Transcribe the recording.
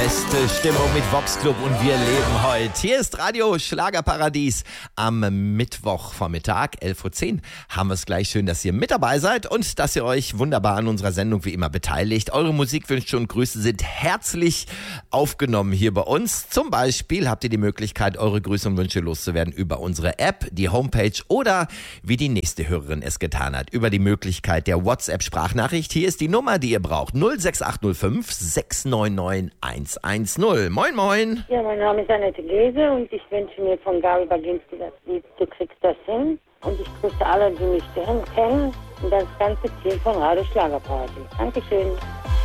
Beste Stimmung mit Vox Club und wir leben heute. Hier ist Radio Schlagerparadies am Mittwochvormittag, 11.10 Uhr. Haben wir es gleich. Schön, dass ihr mit dabei seid und dass ihr euch wunderbar an unserer Sendung wie immer beteiligt. Eure Musikwünsche und Grüße sind herzlich aufgenommen hier bei uns. Zum Beispiel habt ihr die Möglichkeit, eure Grüße und Wünsche loszuwerden über unsere App, die Homepage oder, wie die nächste Hörerin es getan hat, über die Möglichkeit der WhatsApp-Sprachnachricht. Hier ist die Nummer, die ihr braucht. 06805 699 110. Moin, moin. Ja, mein Name ist Annette Gese und ich wünsche mir von Gabi Baginski das Lied Du kriegst das hin. Und ich grüße alle, die mich kennen und das ganze Team von Radio Schlagerparty. Dankeschön.